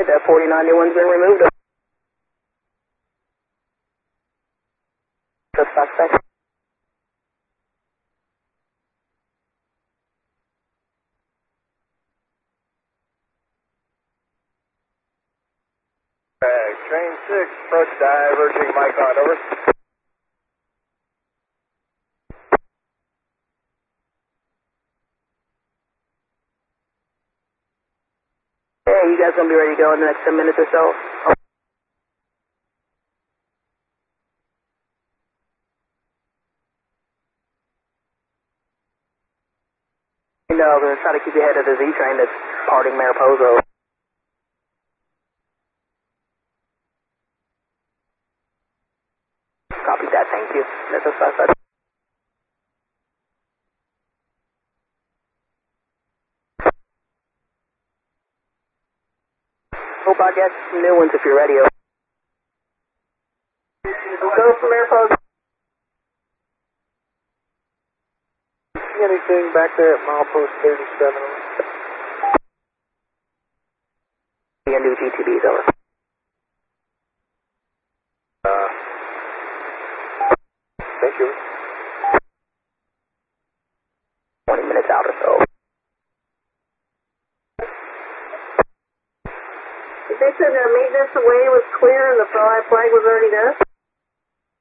That 4091's been removed. The suspect. Train 6, approach diverging Micon, over. Hey, you guys gonna be ready to go in the next 10 minutes or so? No, I'm gonna try to keep you ahead of the Z train that's parting Mariposa. Copy that, thank you. That's a suspect. Hope I get some new ones if you're ready. Go from Mariposa. See anything back there at milepost 37? The new GTB's over. Thank you. 20 minutes out or so. They said their maintenance away was clear and the flag was already done?